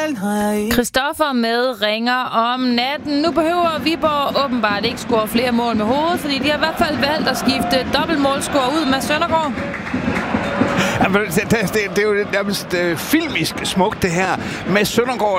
Christoffer med ringer om natten. Nu behøver Viborg åbenbart ikke score flere mål med hovedet, fordi de har i hvert fald valgt at skifte dobbeltmålscore ud med Søndergaard. Det er jo nærmest filmisk smukt, det her. Med Søndergaard